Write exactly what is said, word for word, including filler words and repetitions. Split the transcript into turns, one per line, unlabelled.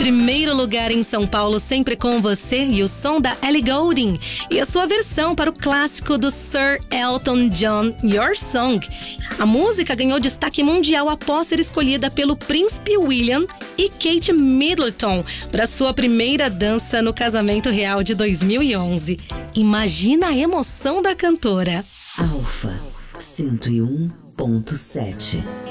primeiro lugar em São Paulo, sempre com você, e o som da Ellie Goulding e a sua versão para o clássico do Sir Elton John, Your Song. A música ganhou destaque mundial após ser escolhida pelo Príncipe William e Kate Middleton para sua primeira dança no casamento real de dois mil e onze. Imagina a emoção da cantora.
Alfa cento e um ponto sete.